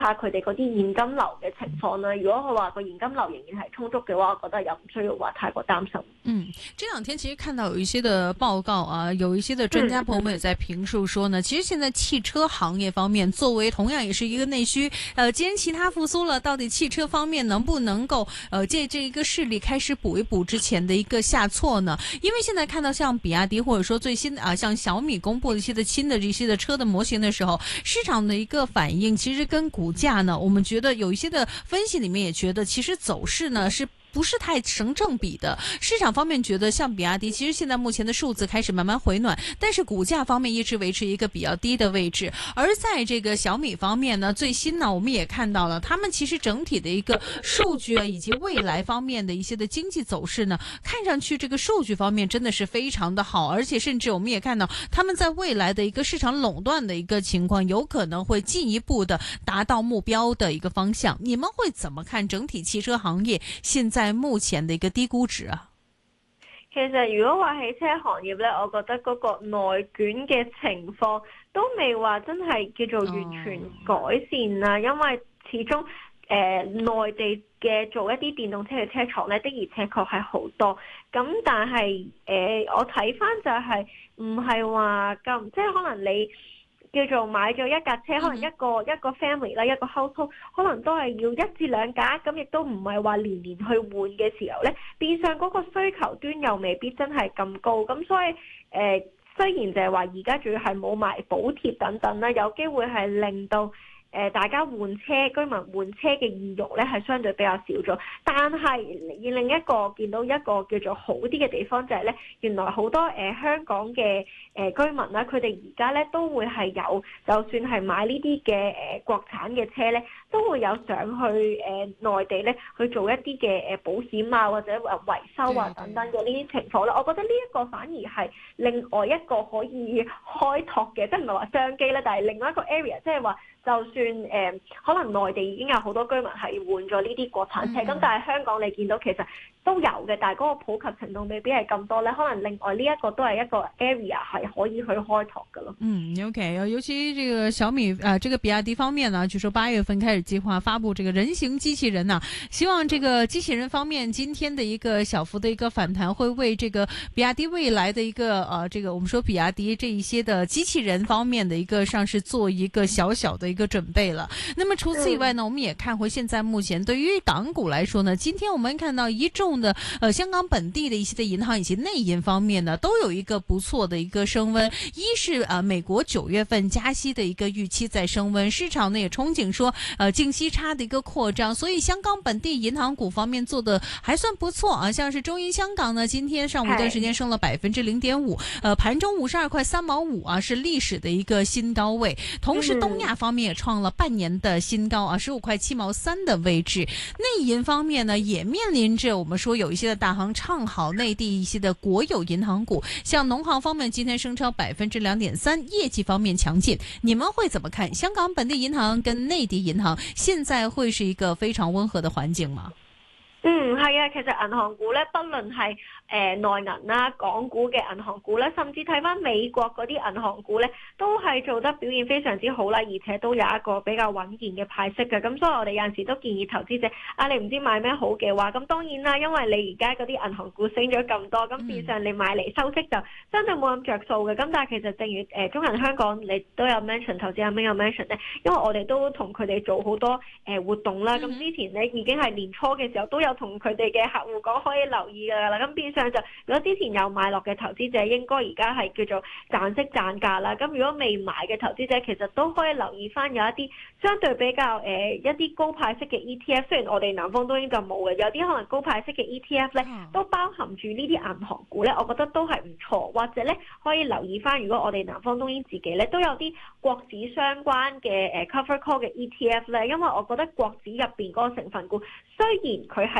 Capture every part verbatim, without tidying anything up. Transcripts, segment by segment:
下佢哋嗰啲現金流嘅情況啦。如果佢話個現金流仍然係充足嘅話，我覺得又唔需要話太過擔心。 嗯，這兩天其實看到有一些的報告啊，有一些的專家朋友們也在評述說呢，嗯、其實現在汽車行業方面作為同樣也是一個內需，呃，既然其他復甦了，到底汽車方面能不能夠呃借這一個勢力開始補一補之前的一個下挫呢？因為現在看到像比亞迪或者說最新啊，像小米公布的一些的新的這些的車的模型的時候，市場的一個反應其實跟股價呢，我們覺得有一些的分析裏面也覺得其實走勢呢是不是太成正比的。市場方面覺得像比亞迪其實現在目前的數字開始慢慢回暖，但是股價方面一直維持一個比較低的位置。而在這個小米方面呢，最新呢我們也看到了他們其實整體的一個數據啊，以及未來方面的一些的經濟走勢呢，看上去這個數據方面真的是非常的好，而且甚至我們也看到他們在未來的一個市場壟斷的一個情況有可能會進一步的達到目標的一個方向。你們會怎麼看整體汽車行業現在在目前的一個低估值啊？ 其實如果話汽車行業咧，我覺得嗰個內卷嘅情況都未話真係叫做完全改善啦，哦、因為始終誒內地嘅做一啲電動車嘅車廠咧，的而且確係好多。咁但係誒、呃、我睇翻就係唔係話咁，即係可能你叫做買咗一架車，可能一個、嗯、一個 family 啦，一個 household 可能都係要一至兩架，咁亦都唔係話年年去換嘅時候咧，變相嗰個需求端又未必真係咁高，咁所以誒、呃、雖然就係話而家仲要係冇埋補貼等等啦，有機會係令到誒、呃、大家換車，居民換車嘅意欲咧係相對比較少咗，但係而另一個見到一個叫做好啲嘅地方就係咧，原來好多誒、呃、香港嘅誒、呃、居民啦，佢哋而家咧都會係有，就算係買呢啲嘅誒國產嘅車咧，都會有上去誒、呃、內地咧去做一啲嘅誒保險啊或者誒維修啊等等嘅呢啲情況啦。我覺得呢一個反而係另外一個可以開拓嘅，即係唔係話商機咧，但係另外一個 area， 即係話。就算誒、呃，可能內地已經有好多居民係換咗呢啲國產車，咁、嗯、但係香港你見到其實都有嘅，但係嗰個普及程度未必係咁多咧。可能另外呢一個都係一個 area 係可以去開拓嘅咯。嗯 ，OK，尤其這個小米啊、呃，這個比亞迪方面呢，據說八月份開始計劃發布這個人形機器人呢、啊，希望這個機器人方面今天的一個小幅的一個反彈，會為這個比亞迪未來的一個呃，這個我們說比亞迪這一些的機器人方面的一個上市做一個小小的一個準備了。那麼除此以外呢，我們也看回現在目前對於港股來說呢，今天我們看到一眾的呃香港本地的一些的銀行以及內銀方面呢，都有一個不錯的一個升溫。一是呃美國九月份加息的一個預期在升溫，市場呢也憧憬說呃淨息差的一個擴張，所以香港本地銀行股方面做的還算不錯啊。像是中銀香港呢，今天上午一段時間升了百分之零點五，呃盤中五十二塊三毛五啊，是歷史的一個新高位。同時東亞方面也創了半年的新高啊，十五塊七毛三的位置。內銀方面呢，也面臨着我們說有一些的大行唱好內地一些的國有銀行股，像農行方面今天升超百分之兩點三，業績方面強勁。你們會怎麼看香港本地銀行跟內地銀行現在會是一個非常溫和的環境嗎？ 嗯，係啊，其實銀行股咧，不論係誒內銀啦、港股嘅銀行股咧，甚至睇翻美國嗰啲銀行股咧，都係做得表現非常之好啦，而且都有一個比較穩健嘅派息嘅。咁所以我哋有陣時都建議投資者，啊你唔知買咩好嘅話，咁當然啦，因為你而家嗰啲銀行股升咗咁多，咁變相你買嚟收息就相對冇咁着數嘅。咁但係其實正如誒、呃、中銀香港你都有 mention 投資阿 May 有 mention 咧，因為我哋都同佢哋做好多誒、呃、活動啦。咁之前咧已經係年初嘅時候都有同佢哋嘅客戶講可以留意㗎啦，咁變相就如果之前有買落嘅投資者，應該而家係叫做賺息賺價啦。咁如果未買嘅投資者，其實都可以留意翻有一啲相對比較誒、呃、一啲高派息嘅 E T F。雖然我哋南方東英就冇嘅，有啲可能高派息嘅 E T F 咧，都包含住呢啲銀行股咧，我覺得都係唔錯。或者咧可以留意翻，如果我哋南方東英自己咧都有啲國指相關嘅誒 cover call 嘅 E T F 咧，因為我覺得國指入邊嗰個成分股雖然佢係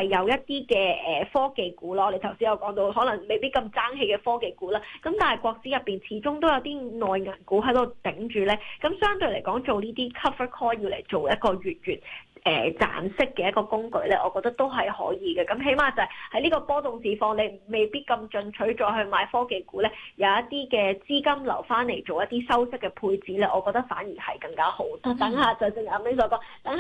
係有一啲嘅誒科技股咯。我哋頭先有講到，可能未必咁爭氣嘅科技股啦。咁但係國指入邊始終都有啲內銀股喺度頂住咧。咁相對嚟講，做呢啲 cover call 要嚟做一個月月誒賺息嘅一個工具咧，我覺得都係可以嘅。咁起碼就係喺呢個波動市況，你未必咁進取再去買科技股咧，有一啲嘅資金流翻嚟做一啲收息嘅配置咧，我覺得反而係更加好。等下就正如啱啱所講，等下。